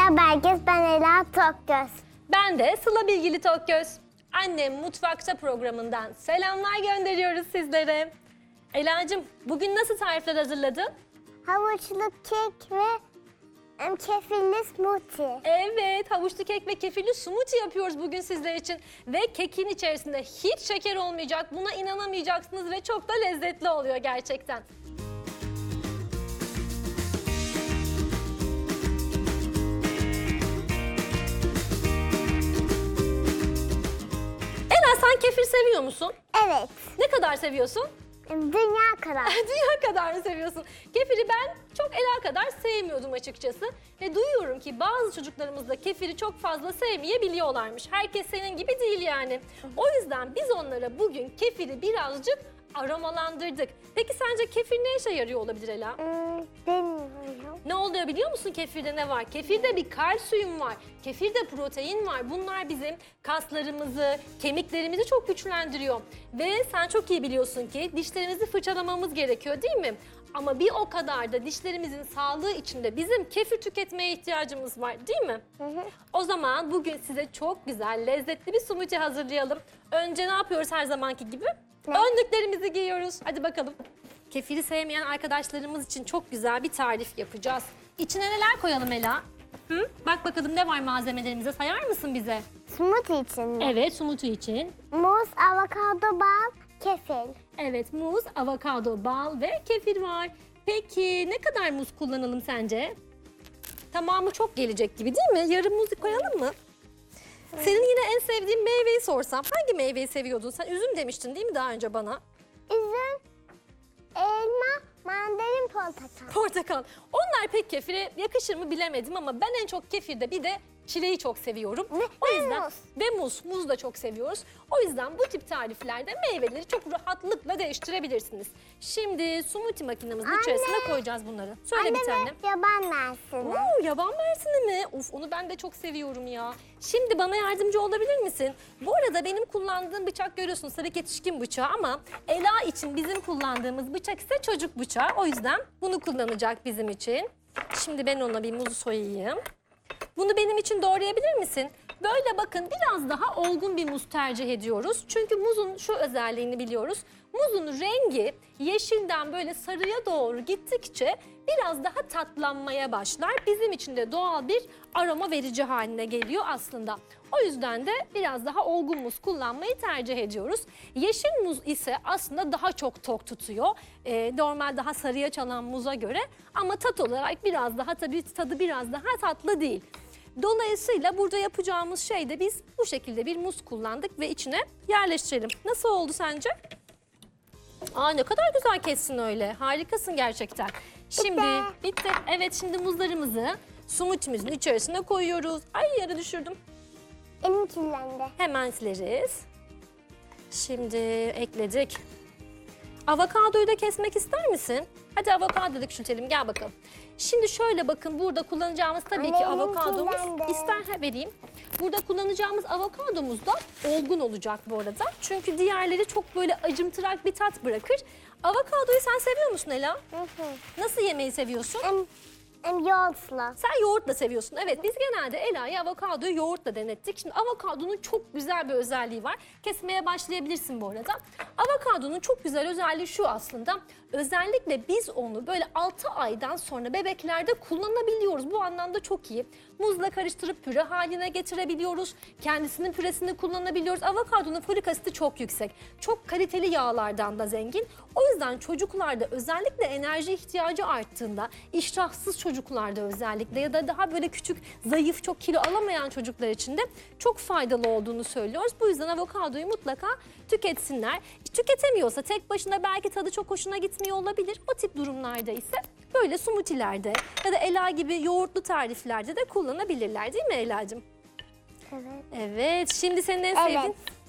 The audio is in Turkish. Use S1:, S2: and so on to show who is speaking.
S1: Merhaba herkes, ben Ela Tokgöz.
S2: Ben de Sıla Bilgili Tokgöz. Annem Mutfakta programından selamlar gönderiyoruz sizlere. Ela'cığım bugün nasıl tarifler hazırladın?
S1: Havuçlu kek ve kefirli smoothie.
S2: Evet, havuçlu kek ve kefirli smoothie yapıyoruz bugün sizler için. Ve kekin içerisinde hiç şeker olmayacak, buna inanamayacaksınız ve çok da lezzetli oluyor gerçekten. Ela, sen kefir seviyor musun?
S1: Evet,
S2: Ne kadar seviyorsun?
S1: dünya kadar.
S2: Dünya kadar mı seviyorsun? Kefiri ben çok Ela kadar sevmiyordum açıkçası. Ve duyuyorum ki bazı çocuklarımız da kefiri çok fazla sevmeyebiliyorlarmış. Herkes senin gibi değil yani. O yüzden biz onlara bugün kefiri birazcık aromalandırdık. Peki sence kefir ne işe yarıyor olabilir Ela?
S1: Bilmiyorum.
S2: Ne oluyor biliyor musun kefirde ne var? Kefirde bir kalsiyum var, kefirde protein var. Bunlar bizim kaslarımızı, kemiklerimizi çok güçlendiriyor. Ve sen çok iyi biliyorsun ki dişlerimizi fırçalamamız gerekiyor değil mi? Ama bir o kadar da dişlerimizin sağlığı için de bizim kefir tüketmeye ihtiyacımız var değil mi? O zaman bugün size çok güzel, lezzetli bir smoothie hazırlayalım. Önce ne yapıyoruz her zamanki gibi? Önlüklerimizi giyiyoruz. Hadi bakalım. Kefiri sevmeyen arkadaşlarımız için çok güzel bir tarif yapacağız. İçine neler koyalım Ela? Hı? Bak bakalım ne var malzemelerimize, sayar mısın bize?
S1: Smoothie için mi?
S2: Evet, smoothie için.
S1: Muz, avokado, bal, kefir.
S2: Evet, muz, avokado, bal ve kefir var. Peki ne kadar muz kullanalım sence? Tamamı çok gelecek gibi değil mi? Yarım muz koyalım mı? Senin yine en sevdiğin meyveyi sorsam, hangi meyveyi seviyordun? Sen üzüm demiştin değil mi daha önce bana?
S1: Üzüm, elma, mandalina, portakal.
S2: Portakal. Onlar pek kefire yakışır mı bilemedim ama ben en çok kefirde bir de çileği çok seviyorum. O yüzden
S1: muz.
S2: ve muz. Muz da çok seviyoruz. O yüzden bu tip tariflerde meyveleri çok rahatlıkla değiştirebilirsiniz. Şimdi smoothie makinemizin içerisine koyacağız bunları. Söyle bir tanem.
S1: ve yaban mersini.
S2: Oo, yaban mersini mi? Uf, onu ben de çok seviyorum ya. Şimdi bana yardımcı olabilir misin? Bu arada benim kullandığım bıçak görüyorsunuz sarı yetişkin bıçağı ama Ela için bizim kullandığımız bıçak ise çocuk bıçağı. O yüzden bunu kullanacak bizim için. Şimdi ben ona bir muzu soyayım. Bunu benim için doğrayabilir misin? Böyle bakın biraz daha olgun bir muz tercih ediyoruz. Çünkü muzun şu özelliğini biliyoruz. Muzun rengi yeşilden böyle sarıya doğru gittikçe biraz daha tatlanmaya başlar. Bizim için de doğal bir aroma verici haline geliyor aslında. O yüzden de biraz daha olgun muz kullanmayı tercih ediyoruz. Yeşil muz ise aslında daha çok tok tutuyor. Normal daha sarıya çalan muza göre ama tat olarak biraz daha tabii tadı biraz daha tatlı değil. Dolayısıyla burada yapacağımız şey de biz bu şekilde bir muz kullandık ve içine yerleştirelim. Nasıl oldu sence? Aa, ne kadar güzel kessin öyle. Harikasın gerçekten. Şimdi bitti. Evet, şimdi muzlarımızı smoothie'mizin içerisine koyuyoruz. Ay, yere düşürdüm.
S1: Elim kirlendi.
S2: Hemen sileriz. Şimdi ekledik. Avokadoyu da kesmek ister misin? Hadi avokadoyu da küçültelim, gel bakalım. Şimdi şöyle bakın, burada kullanacağımız tabii ki
S1: Anne,
S2: avokadomuz.
S1: kirlendi.
S2: İster vereyim. Burada kullanacağımız avokadomuz da olgun olacak bu arada. Çünkü diğerleri çok böyle acımtırak bir tat bırakır. Avokadoyu sen seviyor musun Ela? Nasıl yemeği seviyorsun?
S1: Yoğurtla.
S2: Sen yoğurtla seviyorsun. Evet, biz genelde Ela'ya avokadoyu yoğurtla denettik. Şimdi avokadonun çok güzel bir özelliği var. Kesmeye başlayabilirsin bu arada. Avokadonun çok güzel özelliği şu aslında. Özellikle biz onu böyle 6 aydan sonra bebeklerde kullanabiliyoruz. Bu anlamda çok iyi. Muzla karıştırıp püre haline getirebiliyoruz. Kendisinin püresini kullanabiliyoruz. Avokadonun folik asidi çok yüksek. Çok kaliteli yağlardan da zengin. O yüzden çocuklarda özellikle enerji ihtiyacı arttığında, iştahsız çocuklarda özellikle ya da daha böyle küçük, zayıf, çok kilo alamayan çocuklar için de çok faydalı olduğunu söylüyoruz. Bu yüzden avokadoyu mutlaka tüketsinler. Tüketemiyorsa tek başına belki tadı çok hoşuna gitmiyor olabilir. O tip durumlarda ise böyle smoothie'lerde ya da Ela gibi yoğurtlu tariflerde de kullanabilirler değil mi Ela'cığım?
S1: Evet.
S2: Evet, şimdi senin en sevdiğin